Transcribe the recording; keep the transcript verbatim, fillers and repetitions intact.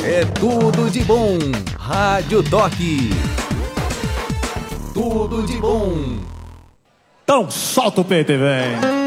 É tudo de bom. Rádio Toque. Tudo de bom. Então solta o peito e vem.